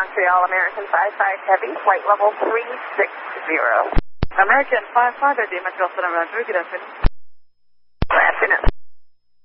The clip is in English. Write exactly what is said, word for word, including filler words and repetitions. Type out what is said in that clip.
Montreal, American five five Heavy, flight level three six zero. American five five Heavy, Montreal, Roger, good afternoon.